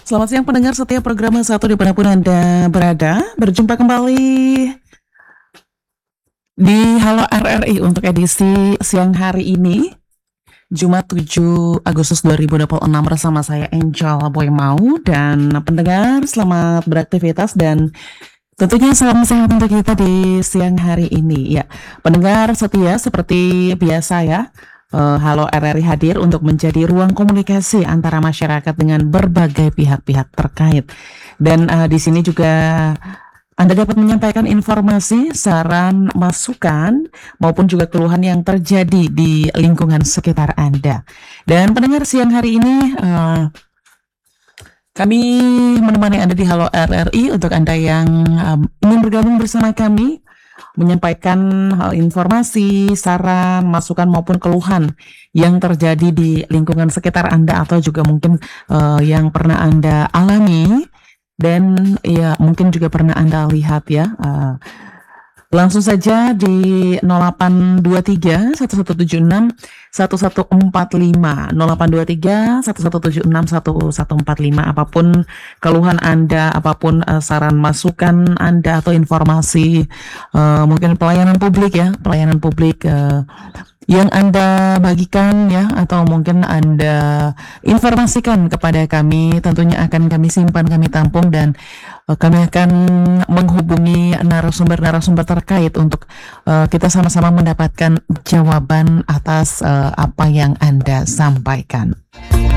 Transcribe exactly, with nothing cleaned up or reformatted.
Selamat siang pendengar setiap program satu dimanapun Anda berada. Berjumpa kembali di Halo R R I untuk edisi siang hari ini, Jumat tujuh Agustus dua ribu dua puluh enam bersama saya Angel Boy Mau. Dan pendengar selamat beraktivitas dan tentunya salam sehat untuk kita di siang hari ini. Ya, pendengar setia seperti biasa ya. Uh, Halo R R I hadir untuk menjadi ruang komunikasi antara masyarakat dengan berbagai pihak-pihak terkait. Dan uh, di sini juga Anda dapat menyampaikan informasi, saran, masukan, maupun juga keluhan yang terjadi di lingkungan sekitar Anda. Dan pendengar siang hari ini, uh, kami menemani Anda di Halo R R I untuk Anda yang um, ingin bergabung bersama kami, menyampaikan hal informasi, saran, masukan maupun keluhan yang terjadi di lingkungan sekitar Anda atau juga mungkin uh, yang pernah Anda alami dan ya mungkin juga pernah Anda lihat ya. Uh, langsung saja di nol delapan dua tiga satu satu tujuh enam satu satu empat lima nol delapan dua tiga satu satu tujuh enam satu satu empat lima. Apapun keluhan Anda, apapun uh, saran masukan Anda atau informasi, uh, mungkin pelayanan publik ya, pelayanan publik uh, yang Anda bagikan ya, atau mungkin Anda informasikan kepada kami, tentunya akan kami simpan, kami tampung, dan uh, kami akan menghubungi narasumber-narasumber terkait untuk uh, kita sama-sama mendapatkan jawaban atas uh, apa yang Anda sampaikan.